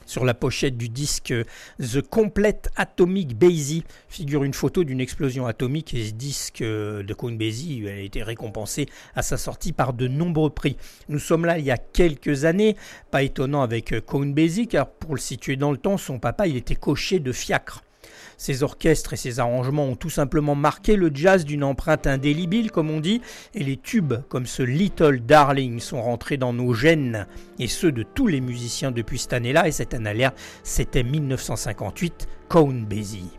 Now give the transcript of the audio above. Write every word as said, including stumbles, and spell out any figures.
Sur la pochette du disque The Complete Atomic Basie figure une photo d'une explosion atomique et ce disque de Count Basie a été récompensé à sa sortie par de nombreux prix. Nous sommes là il y a quelques années, pas étonnant avec Count Basie car pour le situer dans le temps, son papa il était cocher de fiacre. Ses orchestres et ses arrangements ont tout simplement marqué le jazz d'une empreinte indélébile, comme on dit, et les tubes comme ce Little Darling sont rentrés dans nos gènes, et ceux de tous les musiciens depuis cette année-là, et cette année-là, c'était dix-neuf cent cinquante-huit, Count Basie.